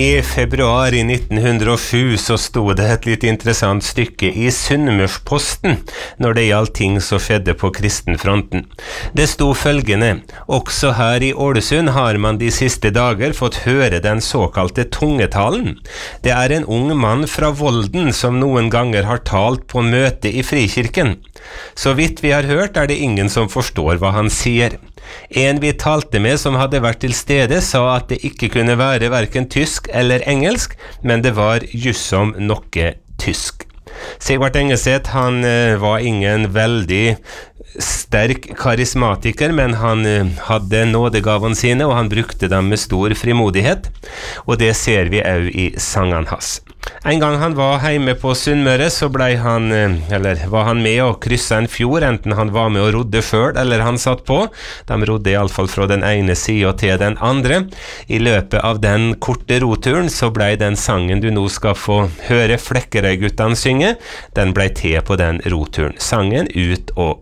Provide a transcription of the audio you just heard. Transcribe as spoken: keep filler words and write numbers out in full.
I februar i nitten hundre og sju så stod det et litt interessant stykke i Sunnmørsposten når det gjaldt ting som skjedde på kristenfronten. Det stod følgende: også her i Ålesund har man de siste dager fått høre den såkalte tungetalen. Det er en ung mann fra Volden som noen ganger har talt på møte i Frikirken. Så vidt vi har hørt er det ingen som forstår hva han sier. En vi talte med som hadde vært til stede sa at det ikke kunne være hverken tysk eller engelsk, men det var jussom noe tysk. Sigvart Engeseth, han uh, var ingen veldig sterk karismatiker, men han uh, hadde nådegavene sine, og han brukte dem med stor frimodighet, og det ser vi også i sangene hans. En gang han var hjemme på Sunnmøre, så ble han, eller var han med å krysse en fjord, enten han var med og rodde selv, eller han satt på. De rodde i alle fall fra den ene siden til den andre. I løpet av den korte roturen så ble den sangen du nå skal få høre Flekkerøy-guttene synge, den ble til på den roturen. Sangen Ut og